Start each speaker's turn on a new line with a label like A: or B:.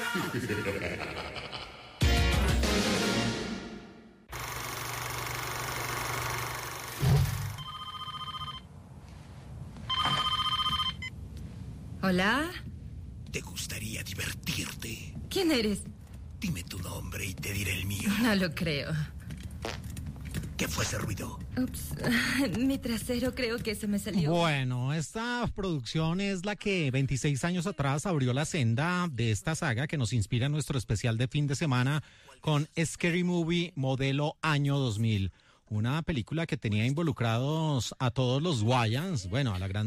A: ¿Hola?
B: ¿Te gustaría divertirte?
A: ¿Quién eres?
B: Dime tu nombre y te diré el mío.
A: No lo creo.
B: ¿Qué fue ese ruido?
A: Ups, mi trasero creo que se me salió.
C: Bueno, esta producción es la que 26 años atrás abrió la senda de esta saga que nos inspira en nuestro especial de fin de semana con Scary Movie modelo año 2000. Una película que tenía involucrados a todos los Wayans, bueno, a la gran